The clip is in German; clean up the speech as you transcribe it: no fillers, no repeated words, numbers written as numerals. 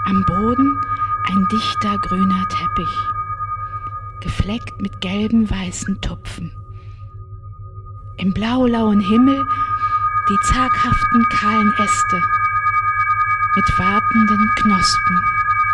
Am Boden ein dichter grüner Teppich, gefleckt mit gelben, weißen Tupfen. Im blaulauen Himmel die zaghaften, kahlen Äste mit wartenden Knospen.